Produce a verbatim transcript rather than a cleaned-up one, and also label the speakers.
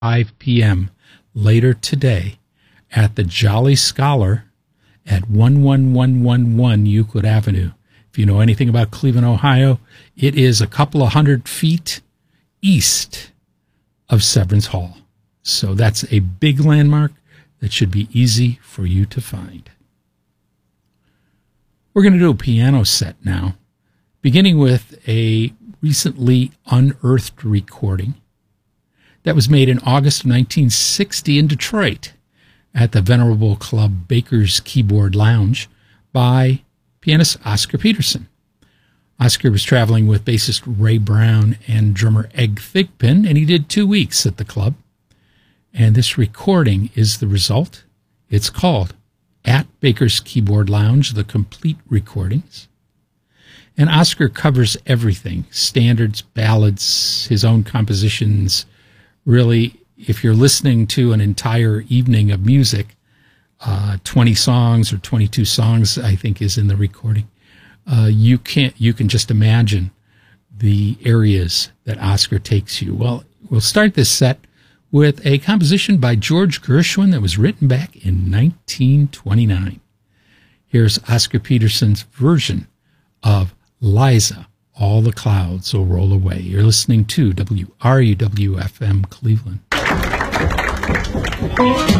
Speaker 1: five p.m. later today at the Jolly Scholar at one one one one one Euclid Avenue. If you know anything about Cleveland, Ohio, it is a couple of hundred feet east of Severance Hall. So that's a big landmark that should be easy for you to find. We're going to do a piano set now, beginning with a recently unearthed recording that was made in August of nineteen sixty in Detroit at the venerable club Baker's Keyboard Lounge by pianist Oscar Peterson. Oscar was traveling with bassist Ray Brown and drummer Egg Thigpen, and he did two weeks at the club. And this recording is the result. It's called At Baker's Keyboard Lounge, the complete recordings. And Oscar covers everything, standards, ballads, his own compositions. Really, if you're listening to an entire evening of music, uh, twenty songs or twenty-two songs, I think, is in the recording. Uh, you can't, you can just imagine the areas that Oscar takes you. Well, we'll start this set with a composition by George Gershwin that was written back in nineteen twenty-nine. Here's Oscar Peterson's version of Liza, All the Clouds Will Roll Away. You're listening to W R U W F M Cleveland.